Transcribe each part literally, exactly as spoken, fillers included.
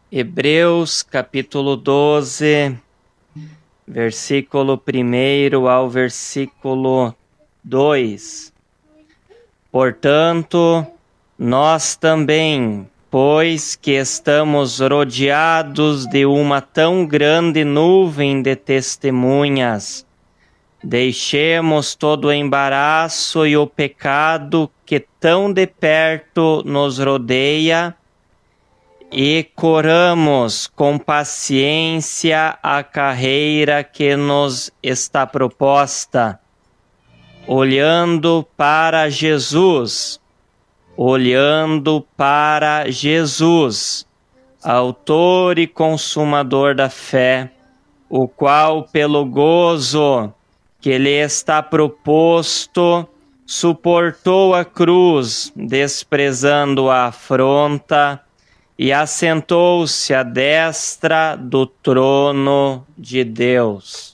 Hebreus capítulo doze, versículo primeiro ao versículo dois. Portanto, nós também, pois que estamos rodeados de uma tão grande nuvem de testemunhas, deixemos todo o embaraço e o pecado que tão de perto nos rodeia e corramos com paciência a carreira que nos está proposta, olhando para Jesus, olhando para Jesus, autor e consumador da fé, o qual pelo gozo que lhe está proposto, suportou a cruz, desprezando a afronta, e assentou-se à destra do trono de Deus.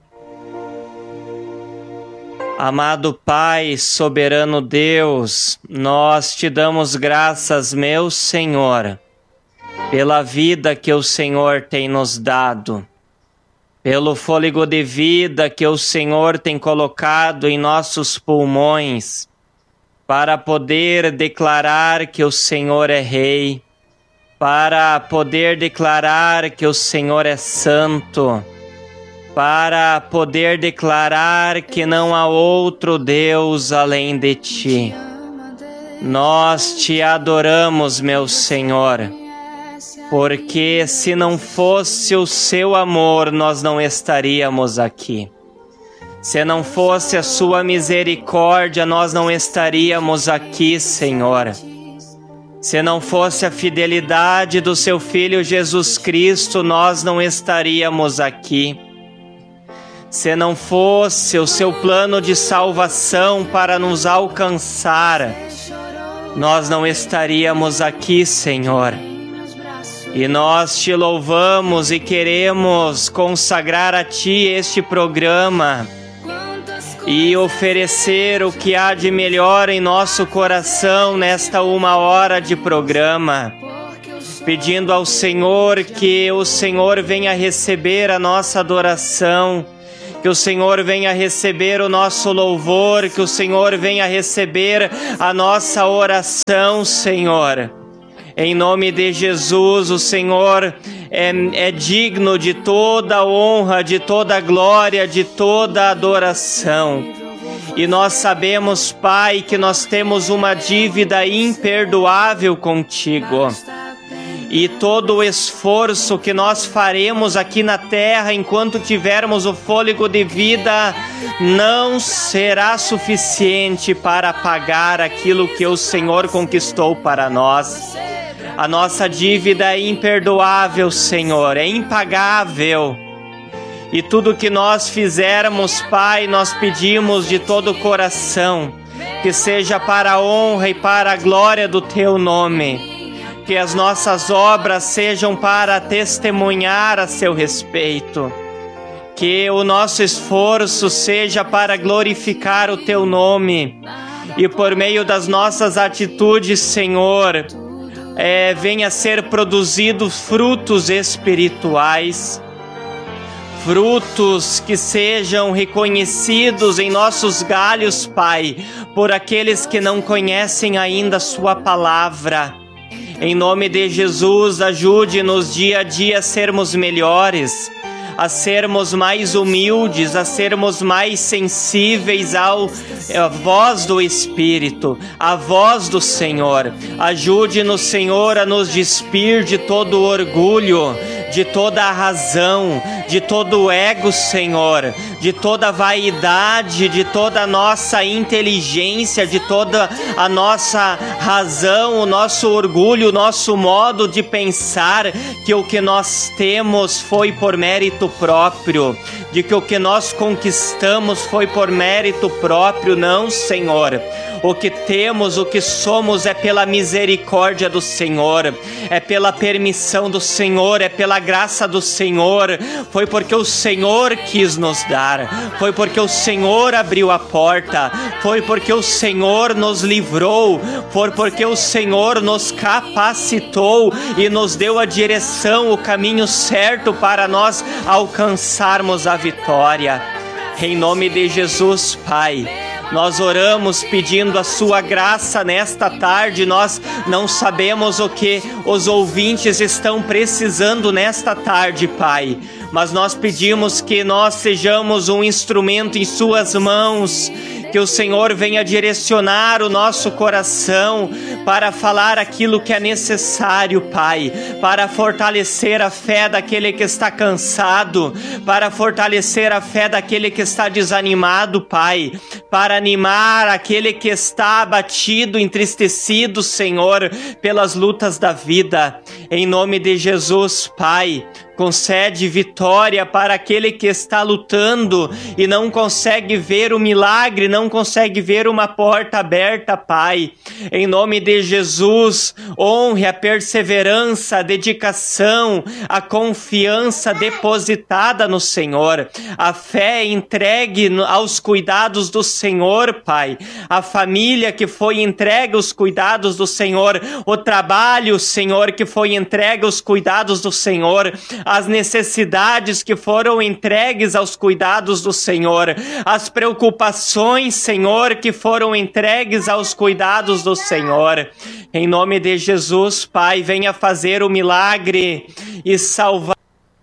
Amado Pai, soberano Deus, nós te damos graças, meu Senhor, pela vida que o Senhor tem nos dado, pelo fôlego de vida que o Senhor tem colocado em nossos pulmões, para poder declarar que o Senhor é Rei, para poder declarar que o Senhor é santo, para poder declarar que não há outro Deus além de ti. Nós te adoramos, meu Senhor, porque se não fosse o seu amor, nós não estaríamos aqui. Se não fosse a sua misericórdia, nós não estaríamos aqui, Senhor. Se não fosse a fidelidade do seu Filho Jesus Cristo, nós não estaríamos aqui. Se não fosse o seu plano de salvação para nos alcançar, nós não estaríamos aqui, Senhor. E nós te louvamos e queremos consagrar a Ti este programa e oferecer o que há de melhor em nosso coração nesta uma hora de programa, pedindo ao Senhor que o Senhor venha receber a nossa adoração, que o Senhor venha receber o nosso louvor, que o Senhor venha receber a nossa oração, Senhor. Em nome de Jesus, o Senhor é, é digno de toda honra, de toda glória, de toda adoração. E nós sabemos, Pai, que nós temos uma dívida imperdoável contigo. E todo o esforço que nós faremos aqui na terra, enquanto tivermos o fôlego de vida, não será suficiente para pagar aquilo que o Senhor conquistou para nós. A nossa dívida é imperdoável, Senhor, é impagável. E tudo que nós fizermos, Pai, nós pedimos de todo o coração, que seja para a honra e para a glória do Teu nome. Que as nossas obras sejam para testemunhar a Seu respeito. Que o nosso esforço seja para glorificar o Teu nome. E por meio das nossas atitudes, Senhor, É, venha a ser produzidos frutos espirituais, frutos que sejam reconhecidos em nossos galhos, Pai, por aqueles que não conhecem ainda a Sua palavra. Em nome de Jesus, ajude-nos dia a dia a sermos melhores, a sermos mais humildes, a sermos mais sensíveis ao, à voz do Espírito, à voz do Senhor. Ajude-nos, Senhor, a nos despir de todo o orgulho, de toda a razão, de todo o ego, Senhor, de toda a vaidade, de toda a nossa inteligência, de toda a nossa razão, o nosso orgulho, o nosso modo de pensar que o que nós temos foi por mérito próprio. de que o que nós conquistamos foi por mérito próprio, não, Senhor. O que temos, o que somos é pela misericórdia do Senhor, é pela permissão do Senhor, é pela graça do Senhor. Foi porque o Senhor quis nos dar, foi porque o Senhor abriu a porta, foi porque o Senhor nos livrou, foi porque o Senhor nos capacitou e nos deu a direção, o caminho certo para nós alcançarmos a vitória. Em nome de Jesus, Pai, nós oramos pedindo a sua graça nesta tarde. Nós não sabemos o que os ouvintes estão precisando nesta tarde, Pai, mas nós pedimos que nós sejamos um instrumento em suas mãos, que o Senhor venha direcionar o nosso coração para falar aquilo que é necessário, Pai, para fortalecer a fé daquele que está cansado, para fortalecer a fé daquele que está desanimado, Pai, para animar aquele que está abatido, entristecido, Senhor, pelas lutas da vida. Em nome de Jesus, Pai, concede vitória para aquele que está lutando e não consegue ver o milagre, não consegue ver uma porta aberta, Pai. Em nome de Jesus, honre a perseverança, a dedicação, a confiança depositada no Senhor, a fé entregue aos cuidados do Senhor, Pai, a família que foi entregue aos cuidados do Senhor, o trabalho, Senhor, que foi entregue aos cuidados do Senhor, as necessidades que foram entregues aos cuidados do Senhor, as preocupações, Senhor, que foram entregues aos cuidados do Senhor. Em nome de Jesus, Pai, venha fazer o milagre e salvar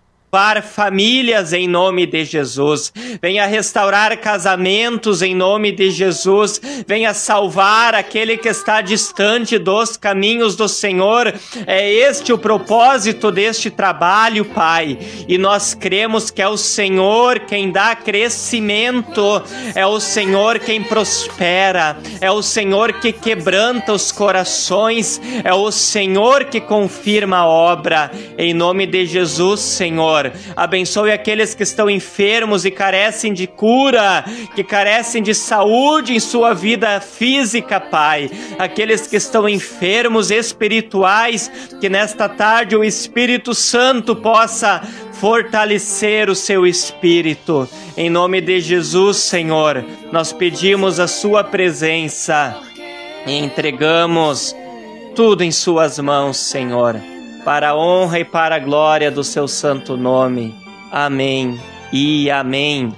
famílias em nome de Jesus, venha restaurar casamentos em nome de Jesus, venha salvar aquele que está distante dos caminhos do Senhor. É este o propósito deste trabalho, Pai, e nós cremos que é o Senhor quem dá crescimento, é o Senhor quem prospera, é o Senhor que quebranta os corações, é o Senhor que confirma a obra. Em nome de Jesus, Senhor, abençoe aqueles que estão enfermos e carecem de cura, que carecem de saúde em sua vida física, Pai. Aqueles que estão enfermos espirituais, que nesta tarde o Espírito Santo possa fortalecer o seu espírito. Em nome de Jesus, Senhor, nós pedimos a sua presença e entregamos tudo em suas mãos, Senhor, para a honra e para a glória do seu santo nome. Amém e amém.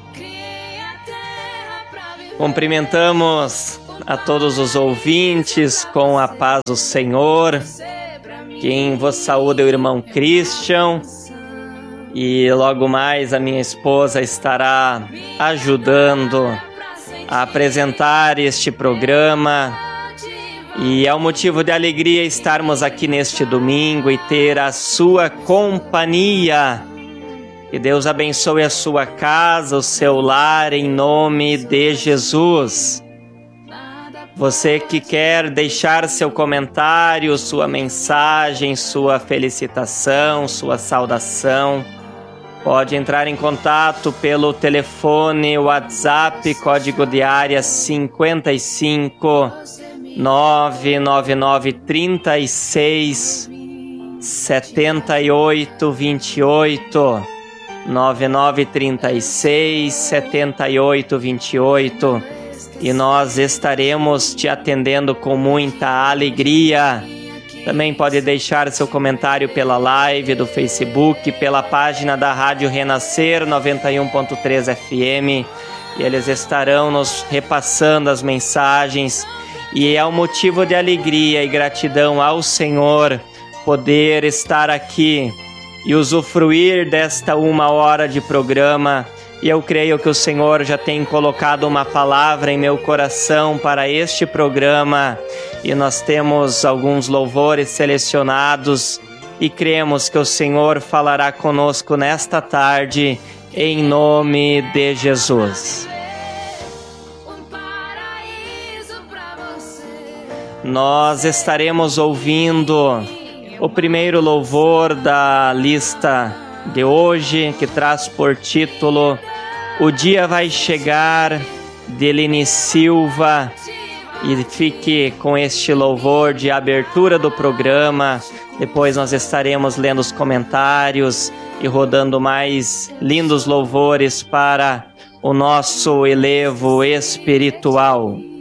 Cumprimentamos a todos os ouvintes com a paz do Senhor. Quem vos saúda é o irmão Christian. E logo mais a minha esposa estará ajudando a apresentar este programa. E é um motivo de alegria estarmos aqui neste domingo e ter a sua companhia. Que Deus abençoe a sua casa, o seu lar, em nome de Jesus. Você que quer deixar seu comentário, sua mensagem, sua felicitação, sua saudação, pode entrar em contato pelo telefone WhatsApp, código de área cinquenta e cinco, nove nove nove, trinta e seis, setenta e oito, vinte e oito, nove nove trinta e seis, setenta e oito, vinte e oito, e nós estaremos te atendendo com muita alegria. Também pode deixar seu comentário pela live do Facebook, pela página da Rádio Renascer noventa e um ponto três F M, e eles estarão nos repassando as mensagens. E é um motivo de alegria e gratidão ao Senhor poder estar aqui e usufruir desta uma hora de programa. E eu creio que o Senhor já tem colocado uma palavra em meu coração para este programa. E nós temos alguns louvores selecionados e cremos que o Senhor falará conosco nesta tarde, em nome de Jesus. Nós estaremos ouvindo o primeiro louvor da lista de hoje, que traz por título O dia vai chegar, Deline Silva, e fique com este louvor de abertura do programa. Depois nós estaremos lendo os comentários e rodando mais lindos louvores para o nosso elevo espiritual.